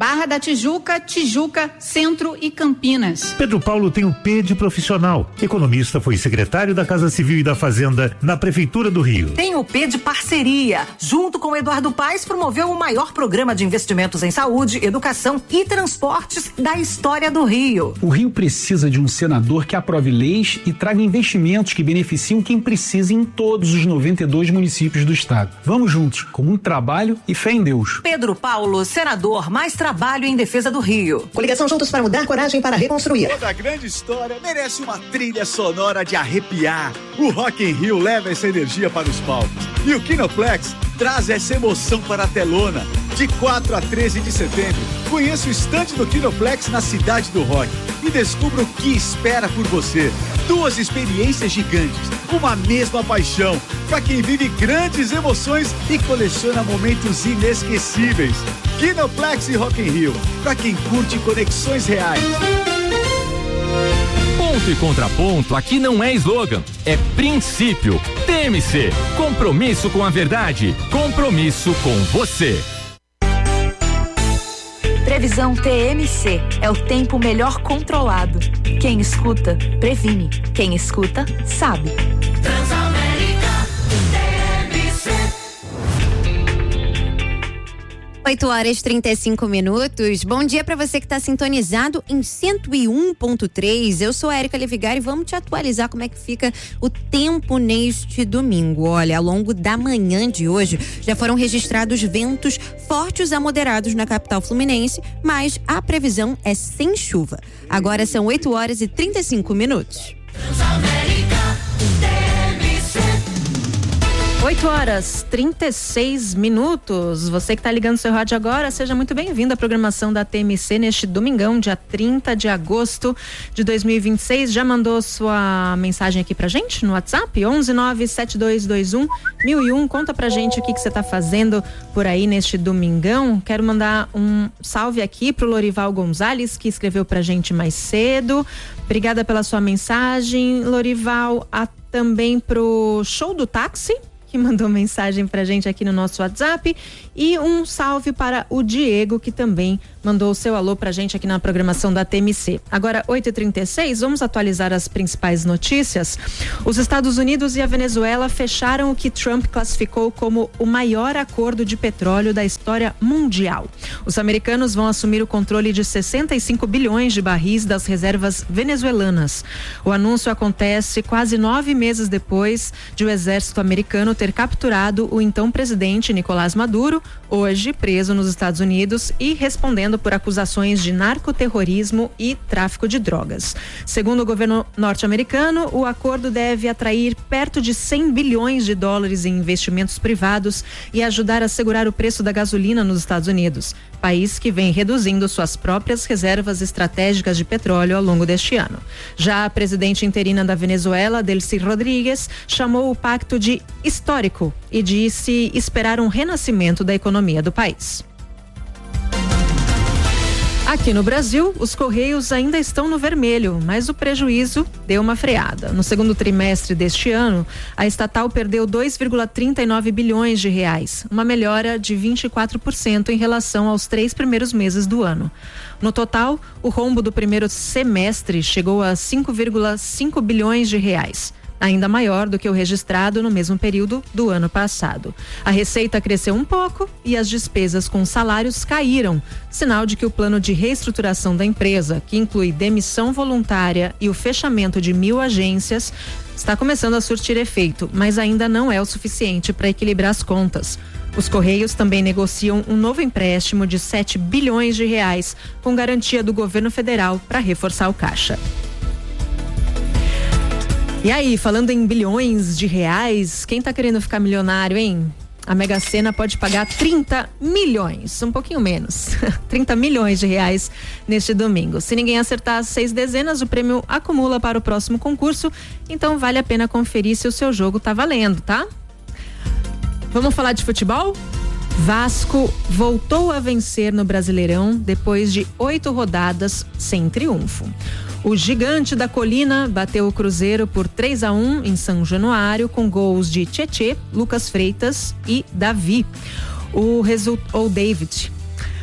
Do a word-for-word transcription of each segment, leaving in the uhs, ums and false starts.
Barra da Tijuca, Tijuca, Centro e Campinas. Pedro Paulo tem o P de profissional. Economista, foi secretário da Casa Civil e da Fazenda na Prefeitura do Rio. Tem o P de parceria. Junto com Eduardo Paes, promoveu o maior programa de investimentos em saúde, educação e transportes da história do Rio. O Rio precisa de um senador que aprove leis e traga investimentos que beneficiam quem precisa em todos os noventa e dois municípios do estado. Vamos juntos, com muito trabalho e fé em Deus. Pedro Paulo, senador, mais trabalho em defesa do Rio. Coligação Juntos para Mudar, coragem para reconstruir. Toda grande história merece uma trilha sonora de arrepiar. O Rock in Rio leva essa energia para os palcos. E o Kinoplex traz essa emoção para a telona. De quatro a treze de setembro, conheça o estande do Kinoplex na Cidade do Rock e descubra o que espera por você. Duas experiências gigantes, uma mesma paixão, para quem vive grandes emoções e coleciona momentos inesquecíveis. Kinoplex e Rock in Rio, para quem curte conexões reais. Ponto e contraponto aqui não é slogan, é princípio. T M C, compromisso com a verdade, compromisso com você. Previsão T M C é o tempo melhor controlado. Quem escuta, previne. Quem escuta, sabe. Transamérica T M C. oito horas e trinta e cinco minutos. Bom dia para você que está sintonizado em cento e um ponto três. Eu sou a Érica Levigar e vamos te atualizar como é que fica o tempo neste domingo. Olha, ao longo da manhã de hoje já foram registrados ventos fortes a moderados na capital fluminense, mas a previsão é sem chuva. Agora são oito horas e trinta e cinco minutos. oito horas, trinta e seis minutos. Você que está ligando seu rádio agora, seja muito bem-vindo à programação da T M C neste domingão, dia trinta de agosto de dois mil e vinte e seis. Já mandou sua mensagem aqui pra gente no WhatsApp? onze nove sete dois dois um mil e um. Conta pra gente o que que você tá fazendo por aí neste domingão. Quero mandar um salve aqui pro Lorival Gonzalez, que escreveu pra gente mais cedo. Obrigada pela sua mensagem, Lorival. A, também pro Show do Táxi, que mandou mensagem pra gente aqui no nosso WhatsApp, e um salve para o Diego, que também mandou o seu alô pra gente aqui na programação da T M C. Agora, oito e trinta e seis, vamos atualizar as principais notícias. Os Estados Unidos e a Venezuela fecharam o que Trump classificou como o maior acordo de petróleo da história mundial. Os americanos vão assumir o controle de sessenta e cinco bilhões de barris das reservas venezuelanas. O anúncio acontece quase nove meses depois de o exército americano ter capturado o então presidente Nicolás Maduro, hoje preso nos Estados Unidos e respondendo por acusações de narcoterrorismo e tráfico de drogas. Segundo o governo norte-americano, o acordo deve atrair perto de cem bilhões de dólares em investimentos privados e ajudar a segurar o preço da gasolina nos Estados Unidos, país que vem reduzindo suas próprias reservas estratégicas de petróleo ao longo deste ano. Já a presidente interina da Venezuela, Delcy Rodrigues, chamou o pacto de histórico e disse esperar um renascimento da economia do país. Aqui no Brasil, os Correios ainda estão no vermelho, mas o prejuízo deu uma freada. No segundo trimestre deste ano, a estatal perdeu dois vírgula trinta e nove bilhões de reais, uma melhora de vinte e quatro por cento em relação aos três primeiros meses do ano. No total, o rombo do primeiro semestre chegou a cinco vírgula cinco bilhões de reais, ainda maior do que o registrado no mesmo período do ano passado. A receita cresceu um pouco e as despesas com salários caíram, sinal de que o plano de reestruturação da empresa, que inclui demissão voluntária e o fechamento de mil agências, está começando a surtir efeito, mas ainda não é o suficiente para equilibrar as contas. Os Correios também negociam um novo empréstimo de sete bilhões de reais, com garantia do governo federal para reforçar o caixa. E aí, falando em bilhões de reais, quem tá querendo ficar milionário, hein? A Mega Sena pode pagar trinta milhões, um pouquinho menos, trinta milhões de reais neste domingo. Se ninguém acertar as seis dezenas, o prêmio acumula para o próximo concurso, então vale a pena conferir se o seu jogo tá valendo, tá? Vamos falar de futebol? Vasco voltou a vencer no Brasileirão depois de oito rodadas sem triunfo. O gigante da colina bateu o Cruzeiro por três a um em São Januário, com gols de Tietê, Lucas Freitas e Davi. O resultado, ou David.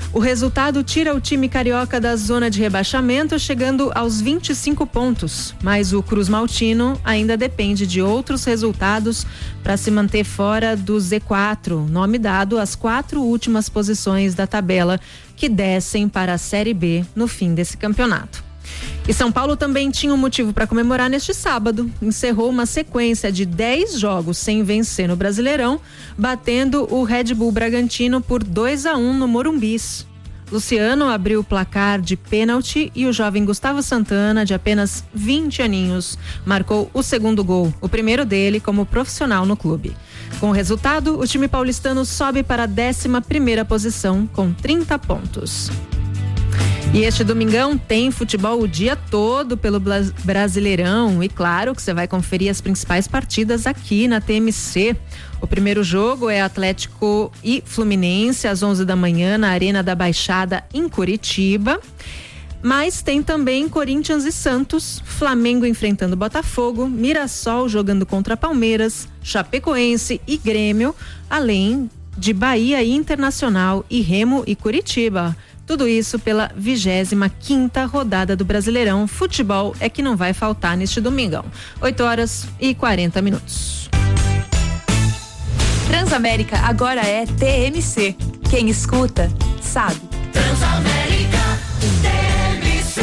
O resultado tira o time carioca da zona de rebaixamento, chegando aos vinte e cinco pontos. Mas o Cruz Maltino ainda depende de outros resultados para se manter fora do Z quatro, nome dado às quatro últimas posições da tabela que descem para a Série B no fim desse campeonato. E São Paulo também tinha um motivo para comemorar neste sábado. Encerrou uma sequência de dez jogos sem vencer no Brasileirão, batendo o Red Bull Bragantino por dois a um no Morumbis. Luciano abriu o placar de pênalti e o jovem Gustavo Santana, de apenas vinte aninhos, marcou o segundo gol, o primeiro dele como profissional no clube. Com o resultado, o time paulistano sobe para a décima primeira posição com trinta pontos. E este domingão tem futebol o dia todo pelo Brasileirão e claro que você vai conferir as principais partidas aqui na T M C. O primeiro jogo é Atlético e Fluminense às onze da manhã na Arena da Baixada em Curitiba. Mas tem também Corinthians e Santos, Flamengo enfrentando Botafogo, Mirassol jogando contra Palmeiras, Chapecoense e Grêmio, além de Bahia e Internacional e Remo e Curitiba. Tudo isso pela vigésima quinta rodada do Brasileirão. Futebol é que não vai faltar neste domingão. oito horas e quarenta minutos. Transamérica agora é T M C. Quem escuta, sabe. Transamérica T M C.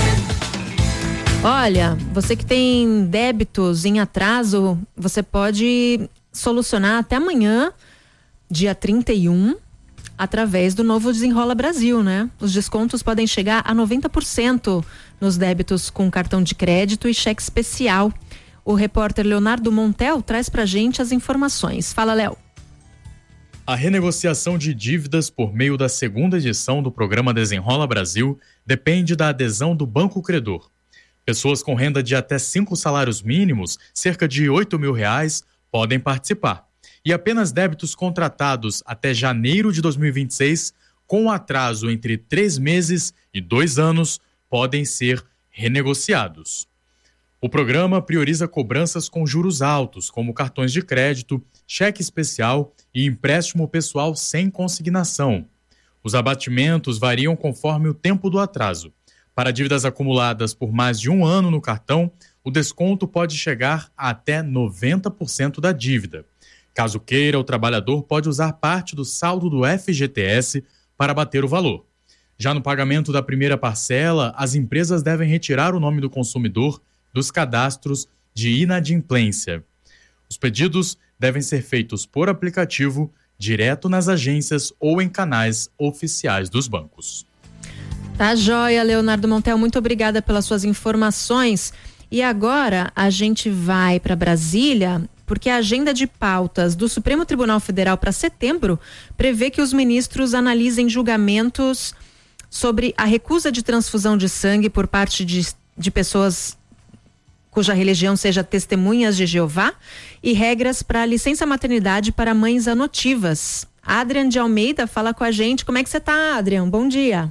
Olha, você que tem débitos em atraso, você pode solucionar até amanhã, dia trinta e um, através do novo Desenrola Brasil, né? Os descontos podem chegar a noventa por cento nos débitos com cartão de crédito e cheque especial. O repórter Leonardo Montel traz pra gente as informações. Fala, Léo. A renegociação de dívidas por meio da segunda edição do programa Desenrola Brasil depende da adesão do Banco Credor. Pessoas com renda de até cinco salários mínimos, cerca de oito mil reais, podem participar. E apenas débitos contratados até janeiro de dois mil e vinte e seis, com atraso entre três meses e dois anos, podem ser renegociados. O programa prioriza cobranças com juros altos, como cartões de crédito, cheque especial e empréstimo pessoal sem consignação. Os abatimentos variam conforme o tempo do atraso. Para dívidas acumuladas por mais de um ano no cartão, o desconto pode chegar a até noventa por cento da dívida. Caso queira, o trabalhador pode usar parte do saldo do F G T S para abater o valor. Já no pagamento da primeira parcela, as empresas devem retirar o nome do consumidor dos cadastros de inadimplência. Os pedidos devem ser feitos por aplicativo, direto nas agências ou em canais oficiais dos bancos. Tá joia, Leonardo Montel, muito obrigada pelas suas informações. E agora a gente vai para Brasília, porque a agenda de pautas do Supremo Tribunal Federal para setembro prevê que os ministros analisem julgamentos sobre a recusa de transfusão de sangue por parte de, de pessoas cuja religião seja testemunhas de Jeová e regras para licença maternidade para mães adotivas. Adrian de Almeida fala com a gente. Como é que você tá, Adrian? Bom dia.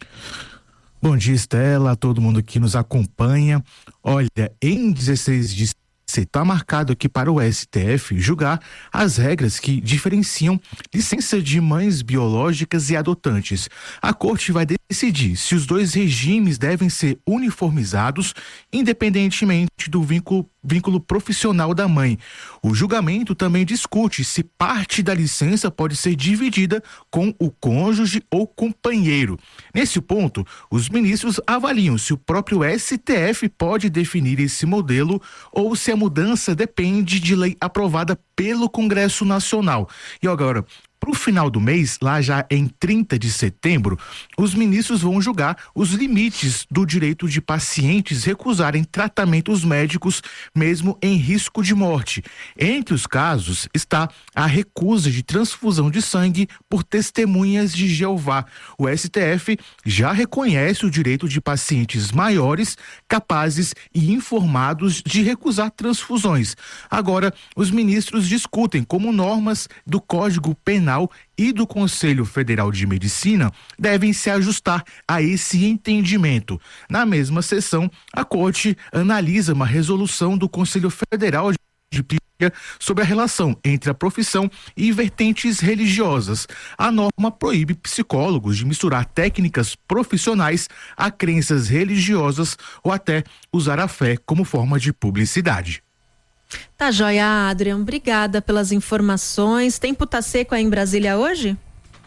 Bom dia, Estela, a todo mundo que nos acompanha. Olha, em dezesseis de está marcado aqui para o S T F julgar as regras que diferenciam licença de mães biológicas e adotantes. A corte vai decidir se os dois regimes devem ser uniformizados, independentemente do vínculo, vínculo profissional da mãe. O julgamento também discute se parte da licença pode ser dividida com o cônjuge ou companheiro. Nesse ponto, os ministros avaliam se o próprio S T F pode definir esse modelo ou se a mudança depende de lei aprovada pelo Congresso Nacional. E agora, para o final do mês, lá já em trinta de setembro, os ministros vão julgar os limites do direito de pacientes recusarem tratamentos médicos mesmo em risco de morte. Entre os casos está a recusa de transfusão de sangue por testemunhas de Jeová. O S T F já reconhece o direito de pacientes maiores, capazes e informados de recusar transfusões. Agora, os ministros discutem como normas do Código Penal e do Conselho Federal de Medicina devem se ajustar a esse entendimento. Na mesma sessão, a Corte analisa uma resolução do Conselho Federal de sobre a relação entre a profissão e vertentes religiosas. A norma proíbe psicólogos de misturar técnicas profissionais a crenças religiosas ou até usar a fé como forma de publicidade. Tá joia, Adrian. Obrigada pelas informações. Tempo tá seco aí em Brasília hoje?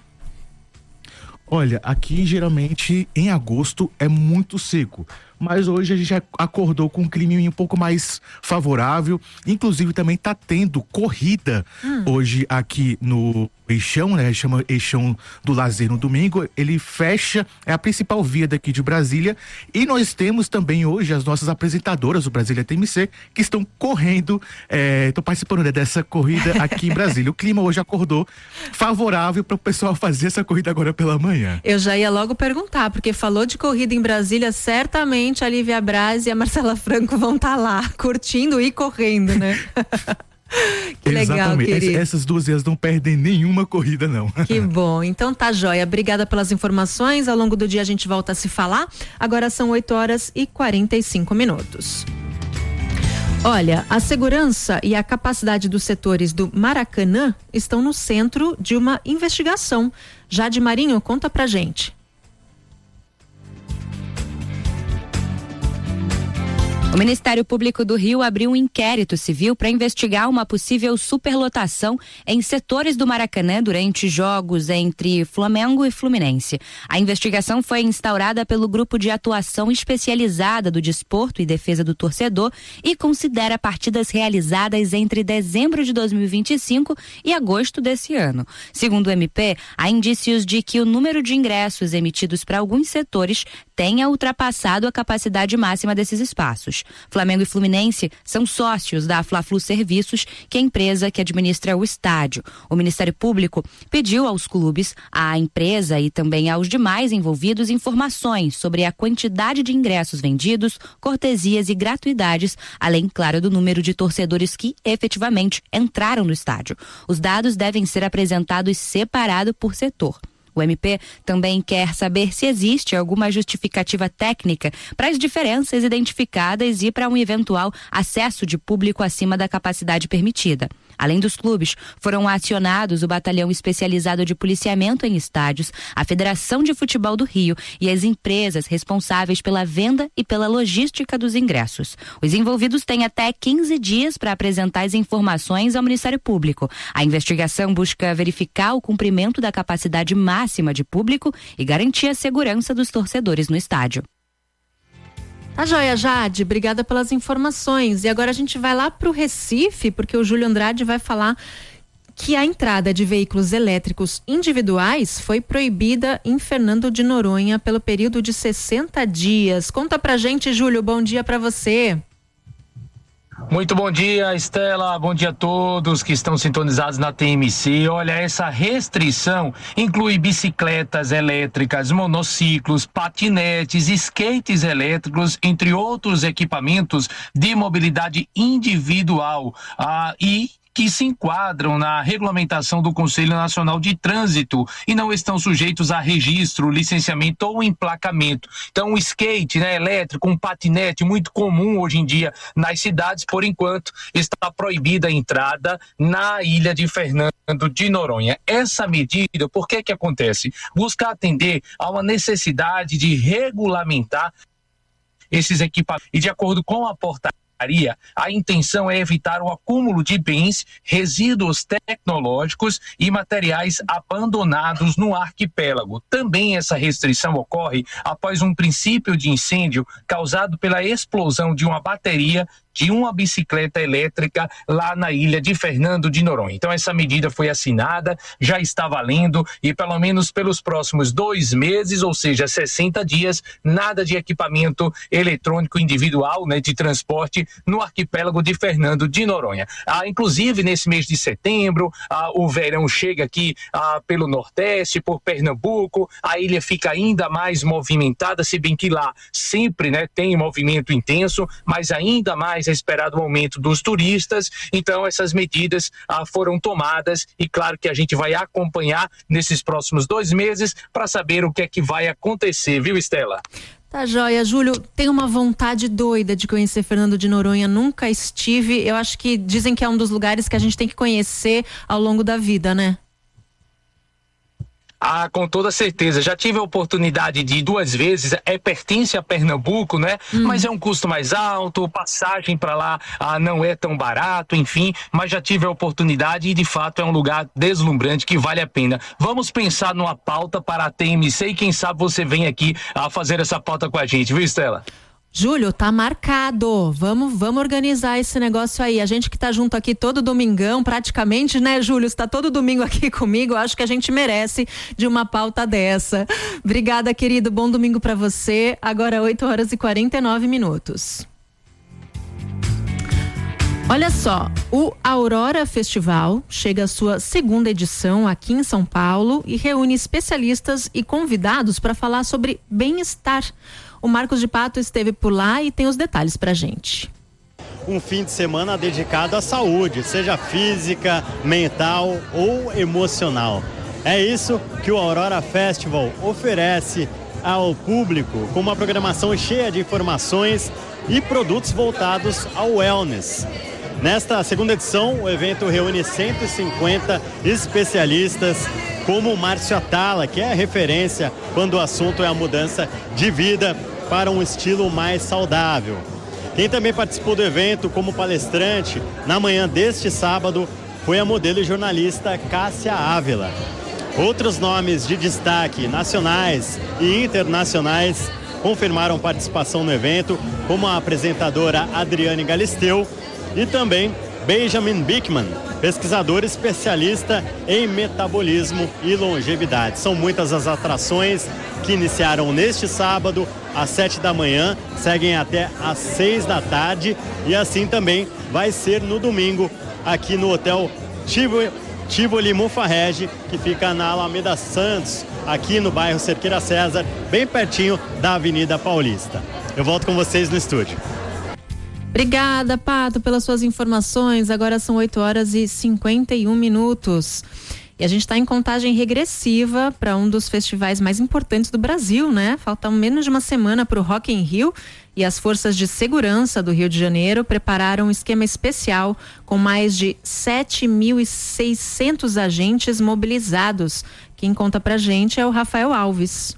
Olha, aqui geralmente em agosto é muito seco, mas hoje a gente já acordou com um clima um pouco mais favorável, inclusive também tá tendo corrida hum. hoje aqui no Eixão, né? Chama Eixão do Lazer no domingo, ele fecha, é a principal via daqui de Brasília, e nós temos também hoje as nossas apresentadoras do Brasília T M C que estão correndo, estão é, participando né, dessa corrida aqui em Brasília. O clima hoje acordou favorável para o pessoal fazer essa corrida agora pela manhã. Eu já ia logo perguntar, porque falou de corrida em Brasília, certamente a Lívia Braz e a Marcela Franco vão estar tá lá, curtindo e correndo, né? Que legal, exatamente. querido. Essas duas vezes não perdem nenhuma corrida, não. Que bom. Então tá joia. Obrigada pelas informações. Ao longo do dia a gente volta a se falar. Agora são oito horas e quarenta e cinco minutos. Olha, a segurança e a capacidade dos setores do Maracanã estão no centro de uma investigação. Jade Marinho, conta pra gente. O Ministério Público do Rio abriu um inquérito civil para investigar uma possível superlotação em setores do Maracanã durante jogos entre Flamengo e Fluminense. A investigação foi instaurada pelo Grupo de Atuação Especializada do Desporto e Defesa do Torcedor e considera partidas realizadas entre dezembro de dois mil e vinte e cinco e agosto desse ano. Segundo o M P, há indícios de que o número de ingressos emitidos para alguns setores tenha ultrapassado a capacidade máxima desses espaços. Flamengo e Fluminense são sócios da Fla-Flu Serviços, que é a empresa que administra o estádio. O Ministério Público pediu aos clubes, à empresa e também aos demais envolvidos informações sobre a quantidade de ingressos vendidos, cortesias e gratuidades, além, claro, do número de torcedores que efetivamente entraram no estádio. Os dados devem ser apresentados separado por setor. O M P também quer saber se existe alguma justificativa técnica para as diferenças identificadas e para um eventual acesso de público acima da capacidade permitida. Além dos clubes, foram acionados o Batalhão Especializado de Policiamento em Estádios, a Federação de Futebol do Rio e as empresas responsáveis pela venda e pela logística dos ingressos. Os envolvidos têm até quinze dias para apresentar as informações ao Ministério Público. A investigação busca verificar o cumprimento da capacidade máxima de público e garantir a segurança dos torcedores no estádio. Tá joia, Jade, obrigada pelas informações. E agora a gente vai lá pro Recife, porque o Júlio Andrade vai falar que a entrada de veículos elétricos individuais foi proibida em Fernando de Noronha pelo período de sessenta dias. Conta pra gente, Júlio, bom dia pra você. Muito bom dia, Estela, bom dia a todos que estão sintonizados na T M C. Olha, essa restrição inclui bicicletas elétricas, monociclos, patinetes, skates elétricos, entre outros equipamentos de mobilidade individual. Ah, e que se enquadram na regulamentação do Conselho Nacional de Trânsito e não estão sujeitos a registro, licenciamento ou emplacamento. Então, um skate, né, elétrico, um patinete, muito comum hoje em dia nas cidades, por enquanto, está proibida a entrada na ilha de Fernando de Noronha. Essa medida, por que que acontece? Busca atender a uma necessidade de regulamentar esses equipamentos e, de acordo com a portaria, a intenção é evitar o acúmulo de bens, resíduos tecnológicos e materiais abandonados no arquipélago. Também essa restrição ocorre após um princípio de incêndio causado pela explosão de uma bateria de uma bicicleta elétrica lá na ilha de Fernando de Noronha. Então essa medida foi assinada, já está valendo e pelo menos pelos próximos dois meses, ou seja, sessenta dias, nada de equipamento eletrônico individual, né, de transporte no arquipélago de Fernando de Noronha. Ah, inclusive nesse mês de setembro, ah, o verão chega aqui ah, pelo Nordeste, por Pernambuco, a ilha fica ainda mais movimentada, se bem que lá sempre, né, tem movimento intenso, mas ainda mais é esperado o aumento dos turistas. Então essas medidas ah, foram tomadas e claro que a gente vai acompanhar nesses próximos dois meses para saber o que é que vai acontecer, viu, Estela? Tá joia, Júlio, tenho uma vontade doida de conhecer Fernando de Noronha, nunca estive, eu acho que dizem que é um dos lugares que a gente tem que conhecer ao longo da vida, né? Ah, com toda certeza. Já tive a oportunidade de ir duas vezes. É pertence a Pernambuco, né? Hum. Mas é um custo mais alto, passagem para lá ah, não é tão barato, enfim. Mas já tive a oportunidade e de fato é um lugar deslumbrante que vale a pena. Vamos pensar numa pauta para a T M C e quem sabe você vem aqui a fazer essa pauta com a gente, viu, Estela? Júlio, tá marcado. Vamos, vamos organizar esse negócio aí. A gente que tá junto aqui todo domingão, praticamente, né, Júlio? Você tá todo domingo aqui comigo. Acho que a gente merece de uma pauta dessa. Obrigada, querido. Bom domingo pra você. Agora oito horas e quarenta e nove minutos. Olha só, o Aurora Festival chega à sua segunda edição aqui em São Paulo e reúne especialistas e convidados para falar sobre bem-estar. O Marcos de Pato esteve por lá e tem os detalhes pra gente. Um fim de semana dedicado à saúde, seja física, mental ou emocional. É isso que o Aurora Festival oferece ao público, com uma programação cheia de informações e produtos voltados ao wellness. Nesta segunda edição, o evento reúne cento e cinquenta especialistas, como o Márcio Atala, que é a referência quando o assunto é a mudança de vida para um estilo mais saudável. Quem também participou do evento como palestrante na manhã deste sábado foi a modelo e jornalista Cássia Ávila. Outros nomes de destaque nacionais e internacionais confirmaram participação no evento, como a apresentadora Adriane Galisteu e também Benjamin Bickman, pesquisador especialista em metabolismo e longevidade. São muitas as atrações que iniciaram neste sábado às sete da manhã, seguem até às seis da tarde e assim também vai ser no domingo aqui no Hotel Tivoli, Tivoli Mufarrege, que fica na Alameda Santos, aqui no bairro Cerqueira César, bem pertinho da Avenida Paulista. Eu volto com vocês no estúdio. Obrigada, Pato, pelas suas informações. Agora são oito horas e cinquenta e um minutos. E a gente está em contagem regressiva para um dos festivais mais importantes do Brasil, né? Falta menos de uma semana para o Rock in Rio e as forças de segurança do Rio de Janeiro prepararam um esquema especial com mais de sete mil e seiscentos agentes mobilizados. Quem conta pra gente é o Rafael Alves.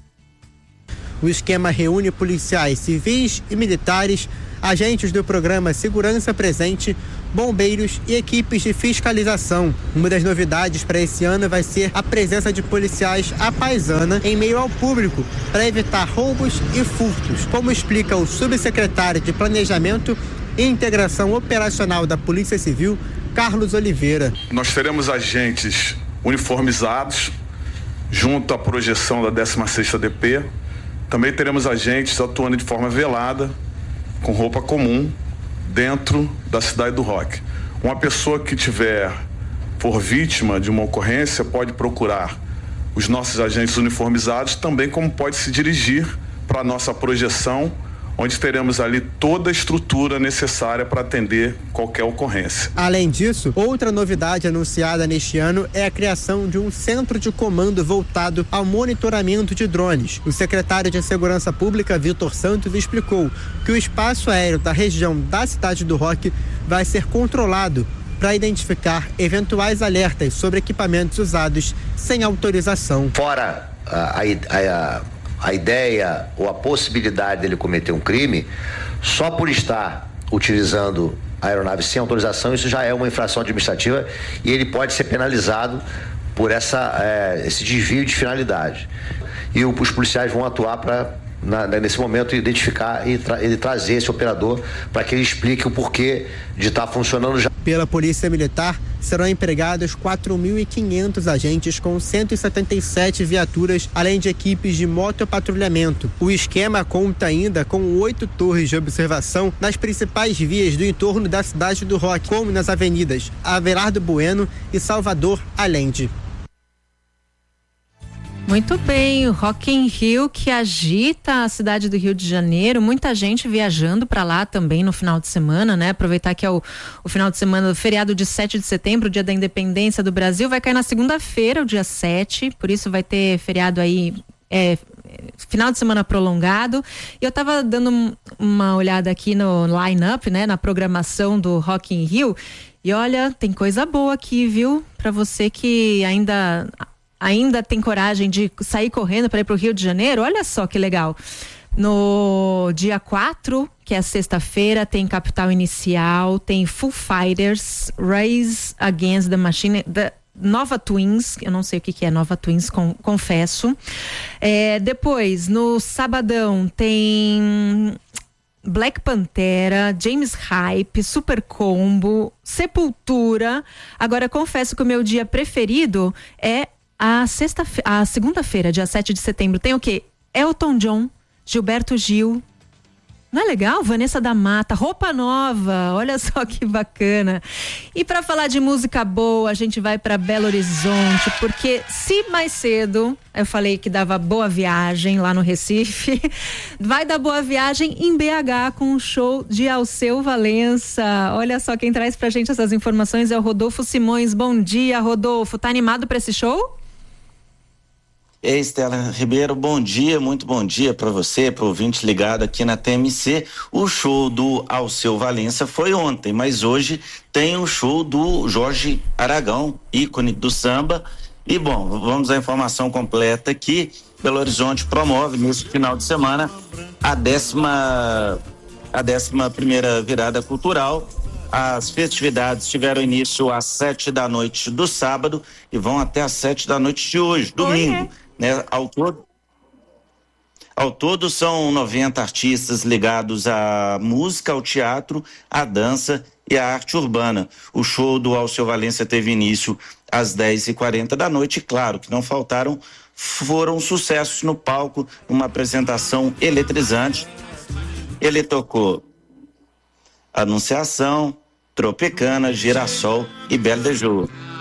O esquema reúne policiais civis e militares, agentes do programa Segurança Presente, bombeiros e equipes de fiscalização. Uma das novidades para esse ano vai ser a presença de policiais à paisana em meio ao público para evitar roubos e furtos, como explica o subsecretário de Planejamento e Integração Operacional da Polícia Civil, Carlos Oliveira. Nós teremos agentes uniformizados junto à projeção da décima sexta D P. Também teremos agentes atuando de forma velada, com roupa comum, dentro da cidade do rock. Uma pessoa que tiver, for vítima de uma ocorrência, pode procurar os nossos agentes uniformizados, também como pode se dirigir para a nossa projeção, onde teremos ali toda a estrutura necessária para atender qualquer ocorrência. Além disso, outra novidade anunciada neste ano é a criação de um centro de comando voltado ao monitoramento de drones. O secretário de Segurança Pública, Vitor Santos, explicou que o espaço aéreo da região da Cidade do Rock vai ser controlado para identificar eventuais alertas sobre equipamentos usados sem autorização. Fora a, a, a a ideia ou a possibilidade dele cometer um crime, só por estar utilizando a aeronave sem autorização, isso já é uma infração administrativa e ele pode ser penalizado por essa, é, esse desvio de finalidade. E o, os policiais vão atuar para, nesse momento, identificar e, tra- e trazer esse operador para que ele explique o porquê de estar tá funcionando já. Pela Polícia Militar, serão empregados quatro mil e quinhentos agentes com cento e setenta e sete viaturas, além de equipes de motopatrulhamento. O esquema conta ainda com oito torres de observação nas principais vias do entorno da Cidade do Rock, como nas avenidas Averardo Bueno e Salvador Allende. Muito bem, o Rock in Rio que agita a cidade do Rio de Janeiro, muita gente viajando para lá também no final de semana, né? Aproveitar que é o, o final de semana do feriado de sete de setembro, o dia da independência do Brasil, vai cair na segunda-feira, o dia sete, por isso vai ter feriado aí, é, final de semana prolongado. E eu tava dando uma olhada aqui no line-up, né? Na programação do Rock in Rio. E olha, tem coisa boa aqui, viu? Pra você que ainda, ainda tem coragem de sair correndo para ir pro Rio de Janeiro. Olha só que legal. No dia quatro, que é sexta-feira, tem Capital Inicial, tem Foo Fighters, Rise Against the Machine, the Nova Twins, eu não sei o que, que é Nova Twins, com, confesso. É, depois, no sabadão, tem Black Pantera, James Hype, Super Combo, Sepultura. Agora, confesso que o meu dia preferido é a sexta, a segunda-feira, dia sete de setembro. Tem o quê? Elton John, Gilberto Gil. Não é legal? Vanessa da Mata, Roupa Nova, olha só que bacana. E para falar de música boa, a gente vai para Belo Horizonte, porque se mais cedo eu falei que dava boa viagem lá no Recife, vai dar boa viagem em B H com um show de Alceu Valença. Olha só, quem traz pra gente essas informações é o Rodolfo Simões. Bom dia, Rodolfo. Tá animado para esse show? Ei, Estela Ribeiro, bom dia, muito bom dia para você, para o ouvinte ligado aqui na T M C. O show do Alceu Valença foi ontem, mas hoje tem o show do Jorge Aragão, ícone do samba. E bom, vamos à informação completa aqui. Belo Horizonte promove nesse final de semana a décima, a décima primeira virada cultural. As festividades tiveram início às sete da noite do sábado e vão até às sete da noite de hoje, domingo. Oi, é. Né? Ao todo, ao todo são noventa artistas ligados à música, ao teatro, à dança e à arte urbana. O show do Alceu Valença teve início às dez e quarenta da noite, e claro que não faltaram, foram sucessos no palco, uma apresentação eletrizante. Ele tocou Anunciação, Tropicana, Girassol e Belle de Jour.